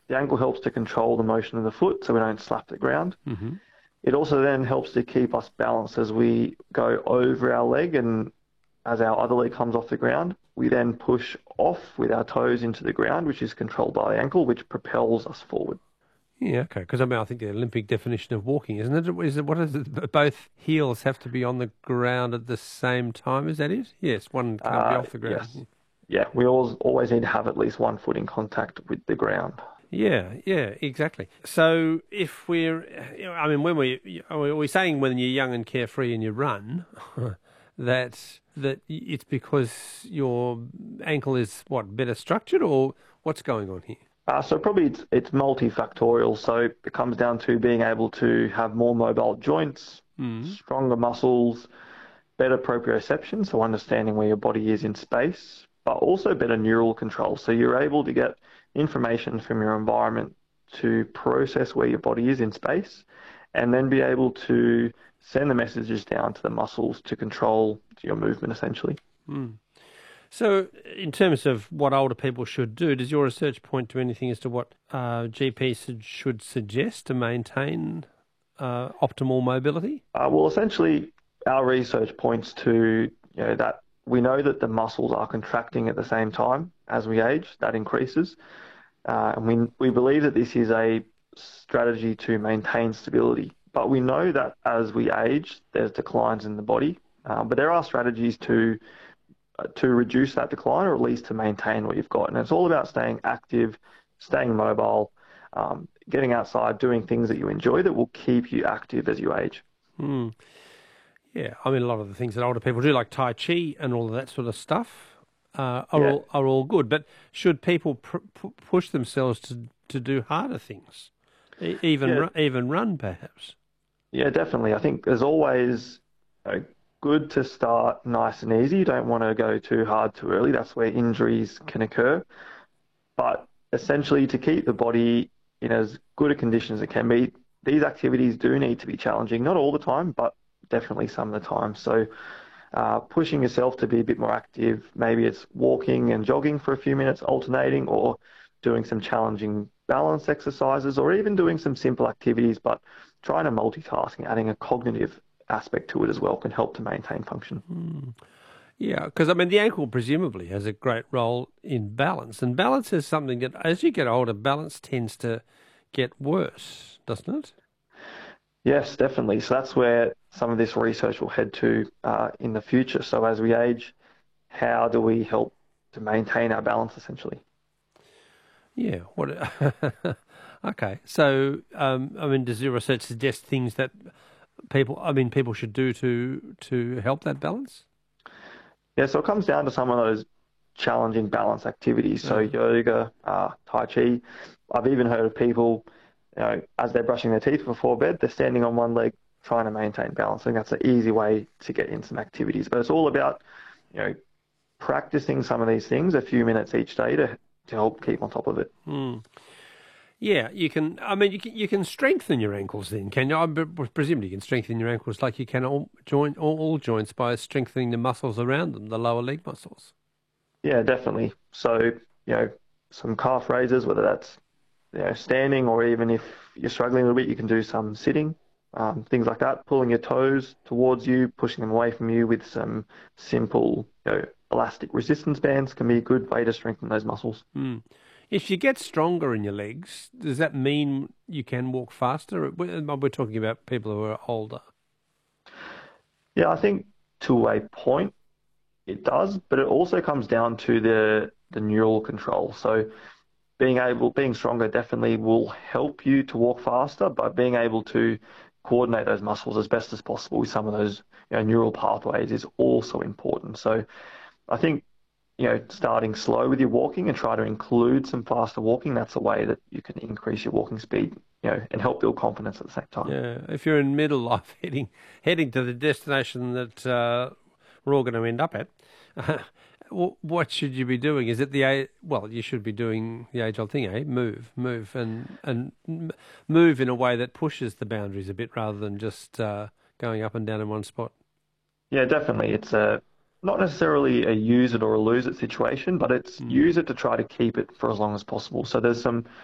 The ankle helps to control the motion of the foot so we don't slap the ground. Mm-hmm. It also then helps to keep us balanced as we go over our leg, and as our other leg comes off the ground, we then push off with our toes into the ground, which is controlled by the ankle, which propels us forward. Yeah, okay. Because I think the Olympic definition of walking, isn't it? What is it? Both heels have to be on the ground at the same time. Is that it? Yes, one can't be off the ground. Yes. Yeah, we always need to have at least one foot in contact with the ground. Yeah, exactly. So if when we're saying when you're young and carefree and you run, that it's because your ankle is better structured, or what's going on here? So probably it's multifactorial. So it comes down to being able to have more mobile joints, stronger muscles, better proprioception, so understanding where your body is in space, but also better neural control. So you're able to get information from your environment to process where your body is in space, and then be able to send the messages down to the muscles to control your movement, essentially. So in terms of what older people should do, does your research point to anything as to what GPs should suggest to maintain optimal mobility? Well, essentially, our research points to that we know that the muscles are contracting at the same time as we age. That increases. And we believe that this is a strategy to maintain stability. But we know that as we age, there's declines in the body. But there are strategies to reduce that decline, or at least to maintain what you've got. And it's all about staying active, staying mobile, getting outside, doing things that you enjoy that will keep you active as you age. Yeah, a lot of the things that older people do, like Tai Chi and all of that sort of stuff, are all good. But should people push themselves to do harder things, even run, perhaps? Yeah, definitely. I think there's always good to start nice and easy. You don't want to go too hard too early. That's where injuries can occur. But essentially, to keep the body in as good a condition as it can be, these activities do need to be challenging. Not all the time, but definitely some of the time. So pushing yourself to be a bit more active. Maybe it's walking and jogging for a few minutes, alternating, or doing some challenging balance exercises, or even doing some simple activities, but trying to multitask and adding a cognitive aspect to it as well can help to maintain function. Yeah, because the ankle presumably has a great role in balance, and balance is something that as you get older, balance tends to get worse, doesn't it? Yes, definitely. So that's where some of this research will head to in the future. So as we age, how do we help to maintain our balance, essentially? Yeah. Okay. So, does your research suggest things that people should do to help that balance? Yeah, so it comes down to some of those challenging balance activities. So yoga, Tai Chi. I've even heard of people, as they're brushing their teeth before bed, they're standing on one leg trying to maintain balance. I think that's an easy way to get in some activities. But it's all about, practicing some of these things a few minutes each day to help keep on top of it. Yeah, you can. You can strengthen your ankles. Then, can you? I presume you can strengthen your ankles like you can all joints by strengthening the muscles around them, the lower leg muscles. Yeah, definitely. So, some calf raises, whether that's standing, or even if you're struggling a little bit, you can do some sitting, things like that. Pulling your toes towards you, pushing them away from you with some simple, elastic resistance bands can be a good way to strengthen those muscles. If you get stronger in your legs, does that mean you can walk faster? We're talking about people who are older. Yeah, I think to a point it does, but it also comes down to the neural control. So being stronger definitely will help you to walk faster, but being able to coordinate those muscles as best as possible with some of those neural pathways is also important. So I think starting slow with your walking and try to include some faster walking, that's a way that you can increase your walking speed, and help build confidence at the same time. Yeah, if you're in middle life heading to the destination that we're all going to end up at, what should you be doing? Is it you should be doing the age-old thing, move, and move in a way that pushes the boundaries a bit rather than just going up and down in one spot. Yeah, definitely. It's not necessarily a use it or a lose it situation, but it's use it to try to keep it for as long as possible. So there's some